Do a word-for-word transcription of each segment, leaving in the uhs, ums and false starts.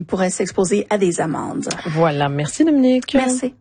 pourrait s'exposer à des amendes. Voilà. Merci, Dominique. Merci.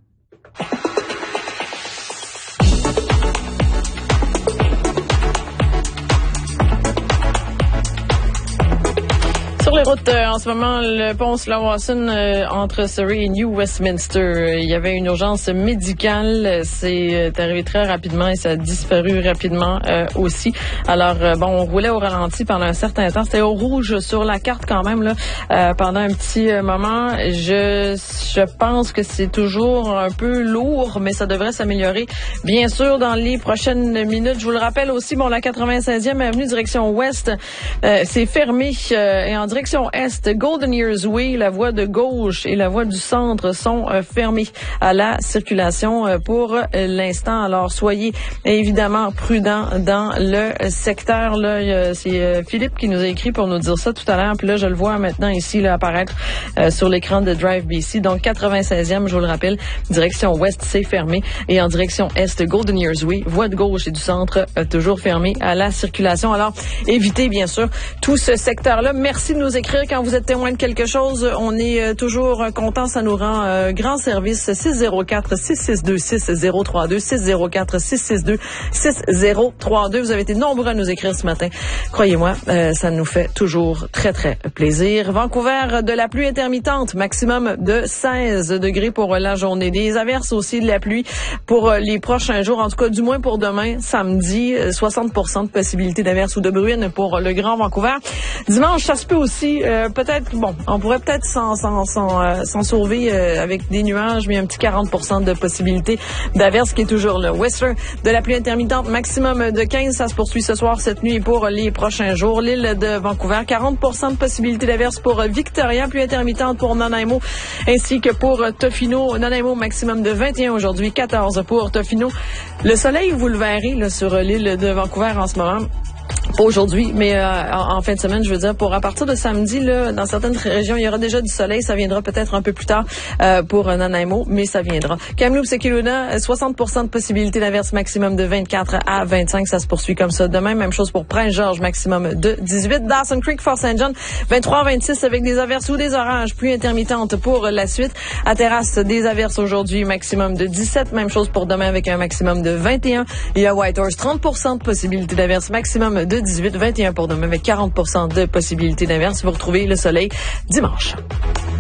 Sur les routes, euh, en ce moment, le pont Slawson euh, entre Surrey et New Westminster, euh, il y avait une urgence médicale. C'est euh, arrivé très rapidement et ça a disparu rapidement euh, aussi. Alors, euh, bon, on roulait au ralenti pendant un certain temps. C'était au rouge sur la carte quand même là euh, pendant un petit euh, moment. Je, je pense que c'est toujours un peu lourd, mais ça devrait s'améliorer, bien sûr, dans les prochaines minutes. Je vous le rappelle aussi, bon, la quatre-vingt-seizième avenue direction ouest, euh, c'est fermé euh, et en direction est, Golden Years Way, la voie de gauche et la voie du centre sont euh, fermées à la circulation euh, pour euh, l'instant. Alors, soyez évidemment prudents dans le secteur. Là, euh, c'est euh, Philippe qui nous a écrit pour nous dire ça tout à l'heure. Puis là, je le vois maintenant ici là, apparaître euh, sur l'écran de Drive B C. Donc, quatre-vingt-seizième, je vous le rappelle, direction ouest, c'est fermé. Et en direction est, Golden Years Way, voie de gauche et du centre, euh, toujours fermée à la circulation. Alors, évitez bien sûr tout ce secteur-là. Merci de nous écrire quand vous êtes témoin de quelque chose. On est euh, toujours euh, content. Ça nous rend euh, grand service. six zéro quatre, six six deux, six zéro trois deux, six zéro quatre, six six deux, six zéro trois deux. Vous avez été nombreux à nous écrire ce matin. Croyez-moi, euh, ça nous fait toujours très, très plaisir. Vancouver, de la pluie intermittente, maximum de seize degrés pour la journée. Des averses aussi, de la pluie pour les prochains jours. En tout cas, du moins pour demain, samedi, soixante pour cent de possibilité d'averses ou de bruine pour le Grand Vancouver. Dimanche, ça se peut aussi, euh, peut-être, bon, on pourrait peut-être s'en, s'en, s'en, euh, s'en sauver euh, avec des nuages, mais un petit quarante pour cent de possibilité d'averse qui est toujours là. Whistler, de la pluie intermittente, maximum de quinze, ça se poursuit ce soir, cette nuit et pour les prochains jours. L'île de Vancouver, quarante pour cent de possibilité d'averse pour Victoria, pluie intermittente pour Nanaimo, ainsi que pour Tofino. Nanaimo, maximum de vingt et un aujourd'hui, quatorze pour Tofino. Le soleil, vous le verrez là, sur l'île de Vancouver en ce moment. Pas aujourd'hui, mais euh, en, en fin de semaine, je veux dire, pour à partir de samedi, là, dans certaines régions, il y aura déjà du soleil. Ça viendra peut-être un peu plus tard euh, pour Nanaimo, mais ça viendra. Kamloops et Kelowna, soixante pour cent de possibilité d'averse, maximum de vingt-quatre à vingt-cinq. Ça se poursuit comme ça. Demain, même chose pour Prince-Georges, maximum de dix-huit. Dawson Creek, Fort Saint John, vingt-trois à vingt-six avec des averses ou des orages, pluie intermittente pour la suite. À Terrasse, des averses aujourd'hui, maximum de dix-sept. Même chose pour demain avec un maximum de vingt et un. Et à Whitehorse, trente pour cent de possibilité d'averse, maximum de dix-huit, vingt et un pour demain avec quarante pour cent de possibilité d'inverse. Vous retrouvez le soleil dimanche.